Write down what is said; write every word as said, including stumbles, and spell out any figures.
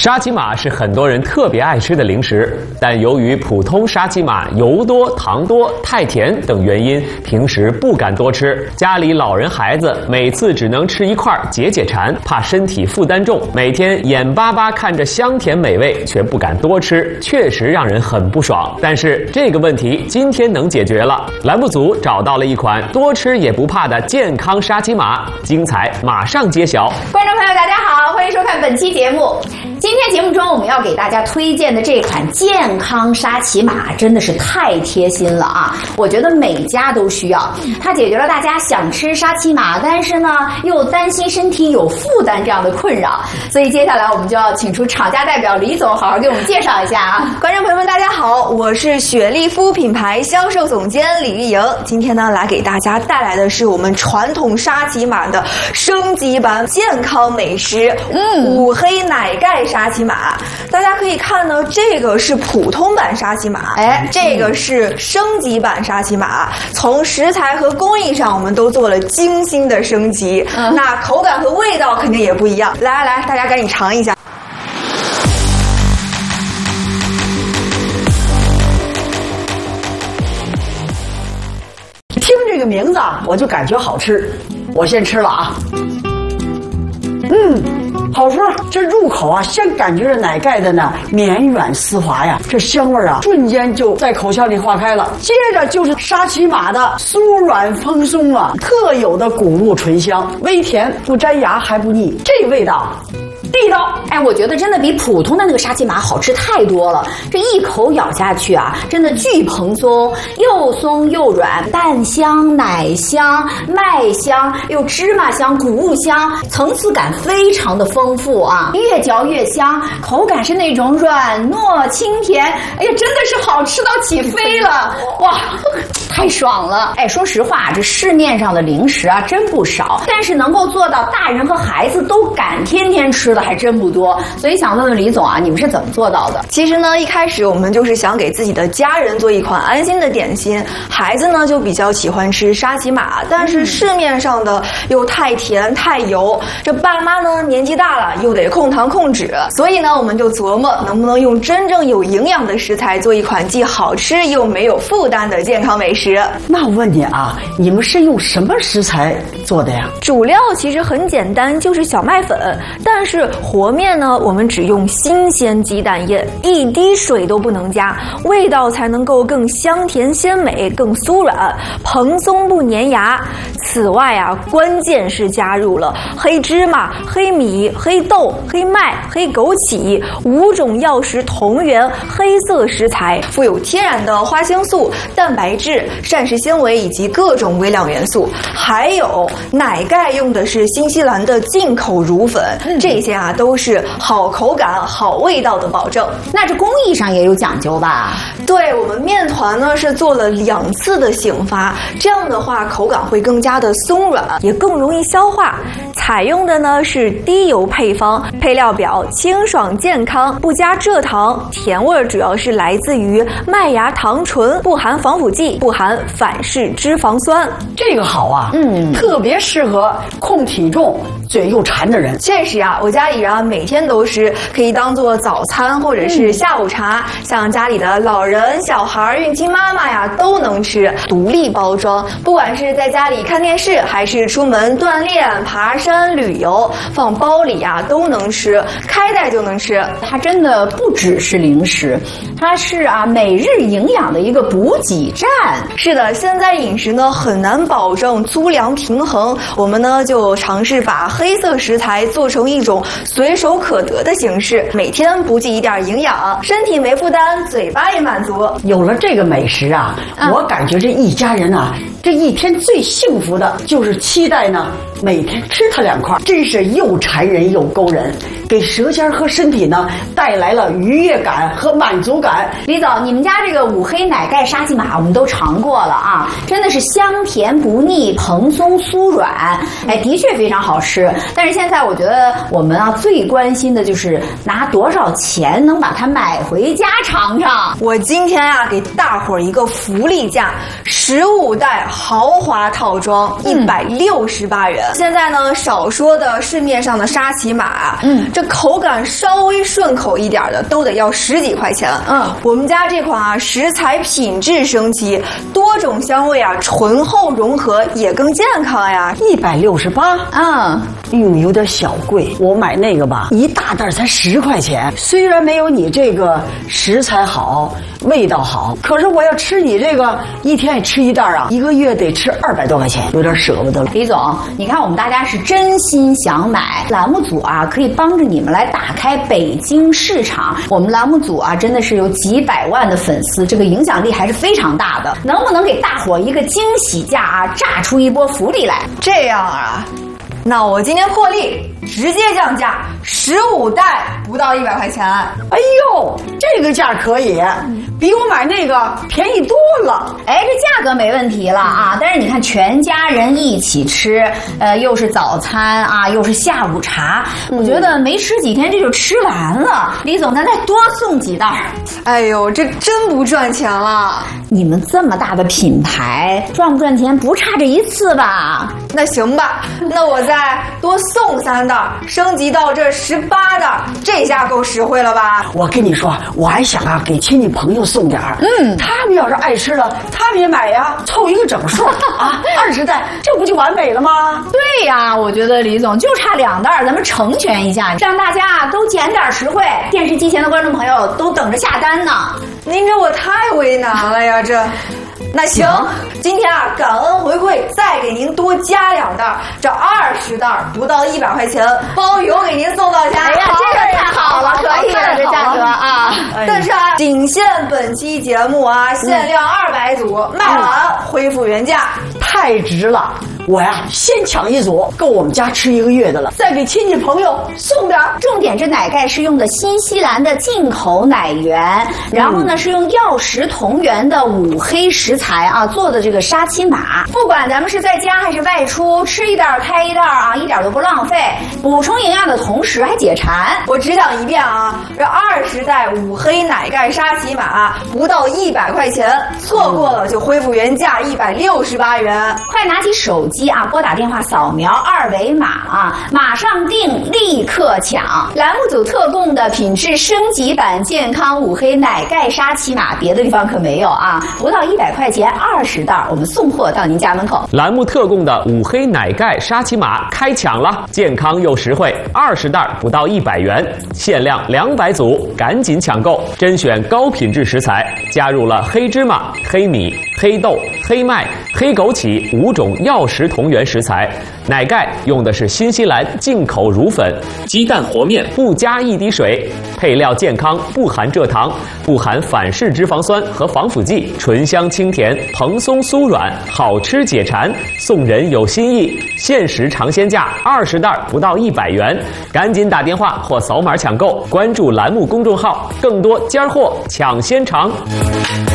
沙琪玛是很多人特别爱吃的零食，但由于普通沙琪玛油多、糖多、太甜等原因，平时不敢多吃。家里老人孩子每次只能吃一块解解馋，怕身体负担重，每天眼巴巴看着香甜美味，却不敢多吃，确实让人很不爽。但是这个问题今天能解决了，栏目组找到了一款多吃也不怕的健康沙琪玛，精彩马上揭晓。 观众朋友大家好，欢迎收看本期节目。今天节目中我们要给大家推荐的这款健康沙琪玛真的是太贴心了啊！我觉得每家都需要，它解决了大家想吃沙琪玛，但是呢又担心身体有负担这样的困扰。所以接下来我们就要请出厂家代表李总，好好给我们介绍一下啊！ 观众朋友们大家好，我是雪莉肤品牌销售总监李玉莹。今天呢来给大家带来的是我们传统沙琪玛的升级版健康美食，嗯，五黑奶盖沙琪玛。大家可以看呢，这个是普通版沙琪玛，哎，这个是升级版沙琪玛。从食材和工艺上，我们都做了精心的升级，嗯、那口感和味道肯定也不一样。来来来，大家赶紧尝一下。 听这个名字啊，我就感觉好吃。我先吃了啊，嗯。好吃，这入口啊，先感觉着奶盖的呢绵软丝滑呀，这香味啊，瞬间就在口腔里化开了。接着就是沙琪玛的酥软蓬松啊，特有的谷物醇香，微甜不粘牙还不腻，这味道地道。 哎，我觉得真的比普通的那个沙琪玛好吃太多了。这一口咬下去啊，真的巨蓬松，又松又软，蛋香、奶香、麦香，又芝麻香、谷物香，层次感非常的丰富啊，越嚼越香，口感是那种软糯清甜，哎呀，真的是好吃到起飞了，哇，太爽了！哎，说实话，这市面上的零食啊真不少，但是能够做到大人和孩子都敢天天吃的还真不多。所以想问问李总啊，你们是怎么做到的？ 其实呢，一开始我们就是想给自己的家人做一款安心的点心。孩子呢就比较喜欢吃沙琪玛，但是市面上的又太甜太油，这爸妈呢年纪大了又得控糖控脂，所以呢我们就琢磨能不能用真正有营养的食材做一款既好吃又没有负担的健康美食。 那我问你啊，你们是用什么食材做的呀？ 主料其实很简单，就是小麦粉，但是和面呢我们只用新鲜鸡蛋液，一滴水都不能加，味道才能够更香甜鲜美，更酥软蓬松不粘牙。此外啊，关键是加入了黑芝麻、黑米、黑豆、黑麦、黑枸杞五种药食同源黑色食材，富有天然的花青素、蛋白质、膳食纤维以及各种微量元素。还有奶盖用的是新西兰的进口乳粉，嗯、这些啊都是好口感、好味道的保证。 那这工艺上也有讲究吧？ 对，我们面团呢是做了两次的醒发，这样的话口感会更加的松软，也更容易消化。采用的呢是低油配方，配料表清爽健康，不加蔗糖，甜味主要是来自于麦芽糖醇，不含防腐剂，不含反式脂肪酸。 这个好啊，嗯，特别适合控体重、嘴又馋的人。 确实啊，我家里人啊每天都吃，可以当做早餐或者是下午茶，嗯、像家里的老人、小孩、孕期妈妈呀都能吃。独立包装，不管是在家里看电视，还是出门锻炼、爬山、旅游，放包里啊都能吃，开袋就能吃。 它真的不只是零食，它是啊每日营养的一个补给站。 是的，现在饮食呢很难保证粗粮平衡，我们呢就尝试把黑色食材做成一种随手可得的形式，每天补给一点营养，身体没负担，嘴巴也满足。 有了这个美食啊，嗯、我感觉这一家人啊，这一天最幸福的就是期待呢每天吃它两块，真是又馋人又勾人，给舌尖和身体呢带来了愉悦感和满足感。 李总，你们家这个五黑奶盖沙琪玛我们都尝过了啊，真的是香甜不腻，蓬松酥软，哎，的确非常好吃。但是现在我觉得我们啊最关心的就是拿多少钱能把它买回家尝尝。 我今天啊给大伙儿一个福利价，十五袋豪华套装一百六十八元。 现在呢，少说的市面上的沙琪玛，嗯，这口感稍微顺口一点的都得要十几块钱。嗯，我们家这款啊，食材品质升级，多种香味啊，醇厚融合，也更健康呀。 一百六十八， 嗯， 哟，有点小贵。我买那个吧，一大袋才十块钱。虽然没有你这个食材好，味道好，可是我要吃你这个，一天也吃一袋啊，一个月得吃二百多块钱，有点舍不得了。 李总，你看我们大家是真心想买，栏目组啊可以帮着你们来打开北京市场。我们栏目组啊真的是有几百万的粉丝，这个影响力还是非常大的。能不能给大伙一个惊喜价啊，炸出一波福利来？ 这样啊，那我今天破例直接降价，十五袋不到一百块钱。 哎呦，这个价可以，比我买那个便宜多了。 哎，这价格没问题了啊！但是你看，全家人一起吃，呃，又是早餐啊，又是下午茶，嗯、我觉得没吃几天这就吃完了。李总，咱再多送几袋。 哎呦，这真不赚钱了。 你们这么大的品牌，赚不赚钱不差这一次吧？ 那行吧，那我再多送三袋，升级到这十八袋，这下够实惠了吧？ 我跟你说，我还想啊，给亲戚朋友送点儿。嗯，他们要是爱吃了，他们也买呀，凑一个整数啊，二十袋，这不就完美了吗？ 对呀，我觉得李总就差两袋，咱们成全一下，让大家都捡点实惠。电视机前的观众朋友都等着下单呢。 您这我太为难了呀，这。那行，今天啊，感恩回馈，再给您多加两袋，这二十袋不到一百块钱，包邮给您送到家。 哎呀，这个太好了，可以了，这价格啊！ 但是啊，仅限本期节目啊，限量二百组，卖完恢复原价， 太值了。我呀，先抢一组，够我们家吃一个月的了。再给亲戚朋友送点。 重点，这奶盖是用的新西兰的进口奶源，然后呢、嗯、是用药食同源的五黑食材啊做的这个沙琪玛。不管咱们是在家还是外出，吃一袋开一袋啊，一点都不浪费。补充营养的同时还解馋。 我只讲一遍啊，这二十袋五黑奶盖沙琪玛不到一百块钱，错过了就恢复原价一百六十八元。 快拿起手机啊，拨打电话扫描二维码啊，马上订，立刻抢！栏目组特供的品质升级版健康五黑奶盖沙琪玛，别的地方可没有啊！不到一百块钱，二十袋，我们送货到您家门口。 栏目特供的五黑奶盖沙琪玛开抢了，健康又实惠，二十袋不到一百元，限量两百组，赶紧抢购！甄选高品质食材，加入了黑芝麻、黑米、黑豆、黑麦、黑枸杞五种药食同源食材，奶盖用的是新西兰进口乳粉，鸡蛋和面不加一滴水，配料健康，不含蔗糖，不含反式脂肪酸和防腐剂，醇香清甜，蓬松酥软，好吃解馋。送人有心意，限时尝鲜价，二十袋不到一百元，赶紧打电话或扫码抢购，关注栏目公众号，更多尖货抢先尝。